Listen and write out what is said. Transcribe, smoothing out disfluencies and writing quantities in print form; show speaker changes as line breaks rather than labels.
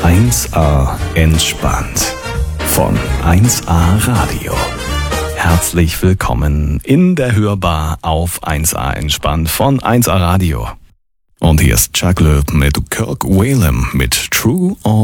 1A entspannt von 1A Radio. Herzlich willkommen in der Hörbar auf 1A entspannt von 1A Radio. Und hier ist Chuck Loeb mit Kirk Whalum mit True or